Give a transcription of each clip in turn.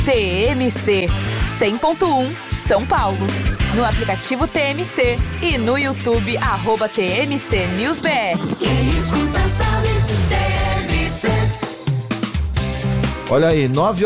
TMC 100.1 São Paulo. No aplicativo TMC e no YouTube @TMC News BR. Quem escuta sabe, TMC. Olha aí,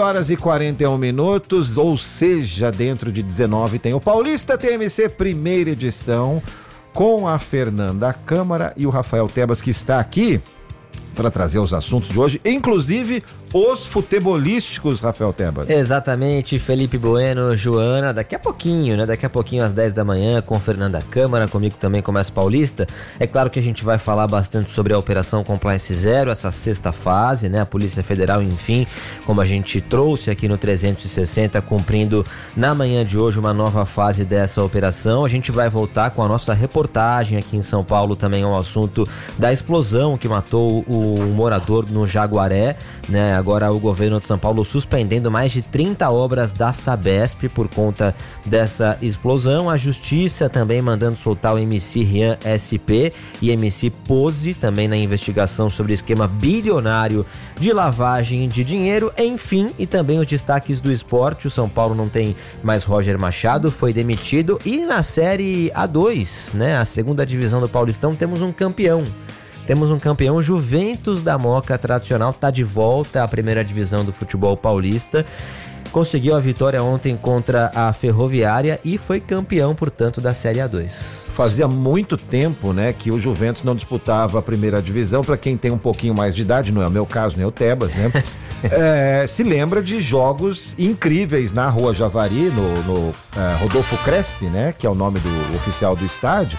9h41, ou seja, dentro de 19 tem o Paulista TMC primeira edição com a Fernanda Câmara e o Rafael Tebas, que está aqui para trazer os assuntos de hoje, inclusive os futebolísticos, Rafael Tebas. Exatamente, Felipe Bueno, Joana, daqui a pouquinho, né? Daqui a pouquinho às 10 da manhã com Fernanda Câmara, comigo também começa Paulista. É claro que a gente vai falar bastante sobre a Operação Compliance Zero, essa sexta fase, né? A Polícia Federal, enfim, como a gente trouxe aqui no 360, cumprindo na manhã de hoje uma nova fase dessa operação. A gente vai voltar com a nossa reportagem aqui em São Paulo também ao assunto da explosão que matou o morador no Jaguaré, né? Agora o governo de São Paulo suspendendo mais de 30 obras da Sabesp por conta dessa explosão. A justiça também mandando soltar o MC Rian SP e MC Pose também na investigação sobre esquema bilionário de lavagem de dinheiro. Enfim, e também os destaques do esporte. O São Paulo não tem mais Roger Machado, foi demitido. E na Série A2, né, a segunda divisão do Paulistão, temos um campeão. Temos um campeão, Juventus da Moca tradicional, está de volta à primeira divisão do futebol paulista. Conseguiu a vitória ontem contra a Ferroviária e foi campeão, portanto, da Série A2. Fazia muito tempo, né, que o Juventus não disputava a primeira divisão. Para quem tem um pouquinho mais de idade, não é o meu caso, nem o Tebas, né? Se lembra de jogos incríveis na Rua Javari, no Rodolfo Crespi, né, que é o nome do oficial do estádio.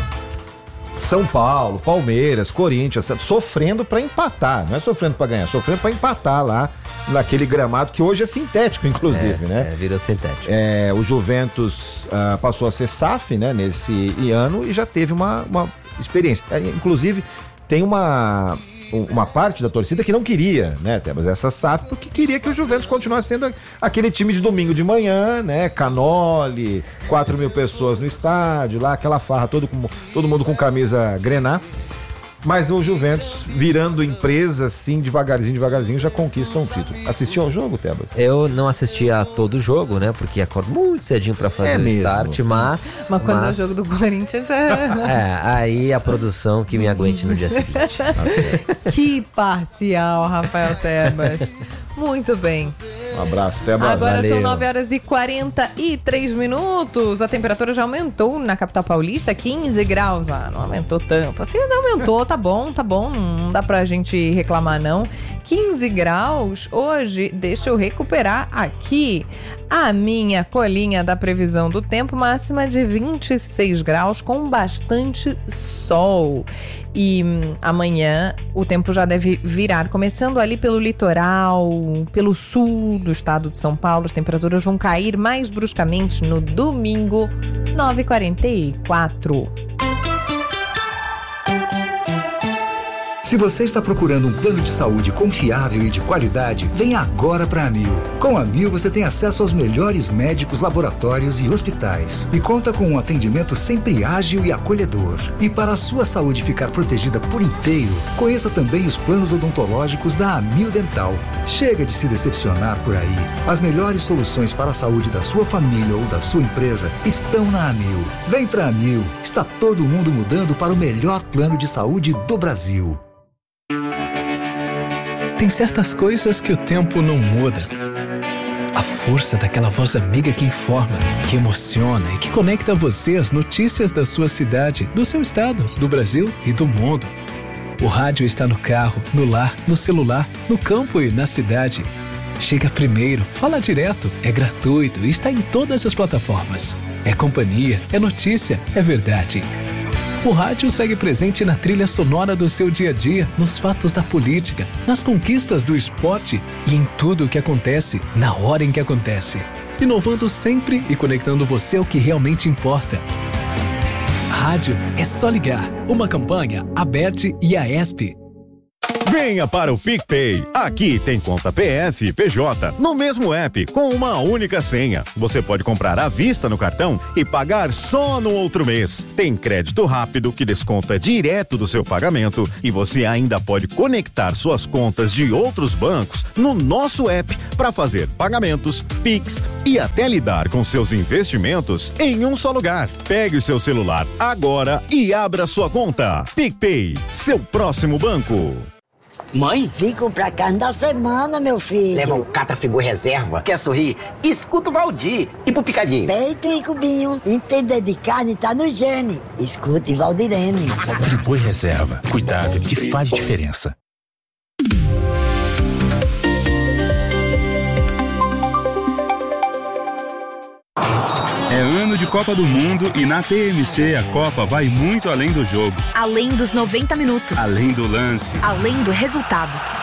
São Paulo, Palmeiras, Corinthians, sofrendo para empatar, não é sofrendo para ganhar, sofrendo para empatar lá naquele gramado que hoje é sintético, inclusive, né? Virou sintético. O Juventus passou a ser SAF, né, nesse ano e já teve uma experiência. Inclusive, tem uma parte da torcida que não queria, né, Tebas, essa SAF, porque queria que o Juventus continuasse sendo aquele time de domingo de manhã, né, Canoli, 4.000 pessoas no estádio, lá aquela farra, todo mundo com camisa grená. Mas o Juventus, virando empresa, assim, devagarzinho, já conquista um título. Assistiu ao jogo, Tebas? Eu não assisti a todo o jogo, né? Porque acordo muito cedinho pra fazer o start, mas quando é o jogo do Corinthians aí a produção que me aguente no dia seguinte. Que parcial, Rafael Tebas. Muito bem. Um abraço, Tebas. Agora Valeu. são 9h43. A temperatura já aumentou na capital paulista, 15 graus. Não aumentou tanto. Assim, não aumentou, tá bom. Não dá pra gente reclamar, não. 15 graus hoje. Deixa eu recuperar aqui a minha colinha da previsão do tempo. Máxima de 26 graus com bastante sol. E amanhã o tempo já deve virar, começando ali pelo litoral, pelo sul do estado de São Paulo. As temperaturas vão cair mais bruscamente no domingo, 9h44. Se você está procurando um plano de saúde confiável e de qualidade, venha agora para a Amil. Com a Amil você tem acesso aos melhores médicos, laboratórios e hospitais. E conta com um atendimento sempre ágil e acolhedor. E para a sua saúde ficar protegida por inteiro, conheça também os planos odontológicos da Amil Dental. Chega de se decepcionar por aí. As melhores soluções para a saúde da sua família ou da sua empresa estão na Amil. Vem para a Amil. Está todo mundo mudando para o melhor plano de saúde do Brasil. Tem certas coisas que o tempo não muda. A força daquela voz amiga que informa, que emociona e que conecta você às notícias da sua cidade, do seu estado, do Brasil e do mundo. O rádio está no carro, no lar, no celular, no campo e na cidade. Chega primeiro, fala direto, é gratuito e está em todas as plataformas. É companhia, é notícia, é verdade. O rádio segue presente na trilha sonora do seu dia a dia, nos fatos da política, nas conquistas do esporte e em tudo o que acontece, na hora em que acontece. Inovando sempre e conectando você ao que realmente importa. Rádio é só ligar. Uma campanha, ABERT e AESP. Venha para o PicPay. Aqui tem conta PF e PJ no mesmo app com uma única senha. Você pode comprar à vista no cartão e pagar só no outro mês. Tem crédito rápido que desconta direto do seu pagamento e você ainda pode conectar suas contas de outros bancos no nosso app para fazer pagamentos, Pix e até lidar com seus investimentos em um só lugar. Pegue o seu celular agora e abra sua conta. PicPay, seu próximo banco. Mãe? Vim comprar carne da semana, meu filho. Leva o Catra Frigo Reserva. Quer sorrir? Escuta o Valdir. E pro Picadinho? Peito e cubinho. Entender de carne tá no gene. Escute Valdirene. Frigo Reserva. Cuidado que faz diferença. É ano de Copa do Mundo e na TMC a Copa vai muito além do jogo. Além dos 90 minutos. Além do lance. Além do resultado.